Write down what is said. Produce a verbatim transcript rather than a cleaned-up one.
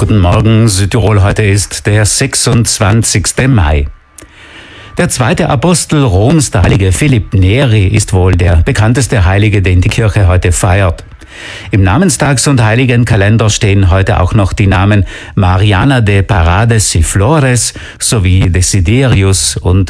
Guten Morgen, Südtirol. Heute ist der sechsundzwanzigste Mai. Der zweite Apostel Roms, der heilige Philipp Neri, ist wohl der bekannteste Heilige, den die Kirche heute feiert. Im Namenstags- und Heiligenkalender stehen heute auch noch die Namen Mariana de Parades y Flores sowie Desiderius und